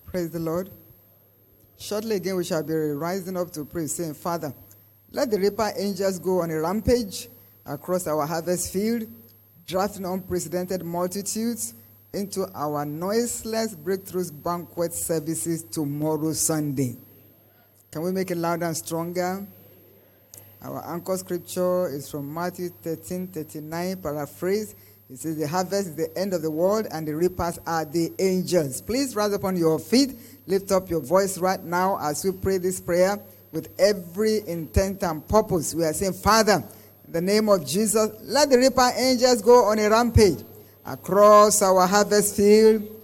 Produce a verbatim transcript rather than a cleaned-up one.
Praise the Lord. Shortly again, we shall be rising up to pray, saying, Father, let the reaper angels go on a rampage across our harvest field, drafting unprecedented multitudes into our noiseless breakthroughs banquet services tomorrow, Sunday. Can we make it louder and stronger? Our anchor scripture is from Matthew thirteen thirty-nine, paraphrase. It says, the harvest is the end of the world, and the reapers are the angels. Please rise upon your feet. Lift up your voice right now as we pray this prayer with every intent and purpose. We are saying, Father, in the name of Jesus, let the reaper angels go on a rampage across our harvest field,